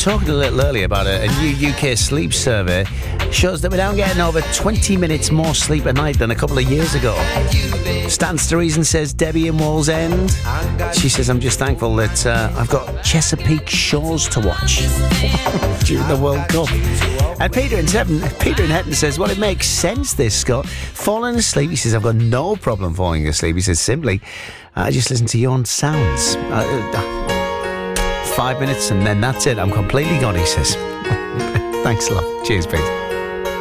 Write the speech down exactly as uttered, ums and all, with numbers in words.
talking a little earlier about a, a new U K sleep survey shows that we're now getting over twenty minutes more sleep a night than a couple of years ago. Stands to reason, says Debbie in Wallsend. She says, I'm just thankful that uh, I've got Chesapeake Shores to watch during the World Cup. And Peter in Seven, Peter in Hetton says, well, it makes sense, this, Scott. Falling asleep, he says, I've got no problem falling asleep. He says, simply, I just listen to your own sounds. Uh, uh, five minutes and then that's it. I'm completely gone, he says. Thanks a lot. Cheers, Pete.